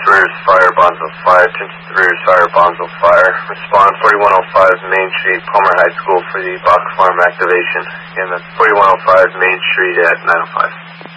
rears, fire, Bonzo fire. Attention to the rears, fire, Bonzo fire. Respond 4105 Main Street, Palmer High School for the Box Farm activation. Again, that's 4105 Main Street at 905.